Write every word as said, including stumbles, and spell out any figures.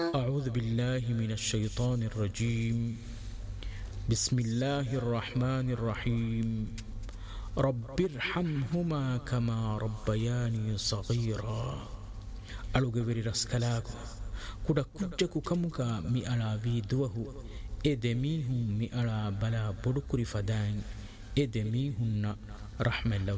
أعوذ بالله من الشيطان الرجيم بسم الله الرحمن الرحيم رب ارحمهما كما ربياني صغيرا. ألوغبري رسكلاكو كودا كجكو كمكا مي على فيدوه إدميهم مي على بلا بدكري فدان إدميهن رحمة الله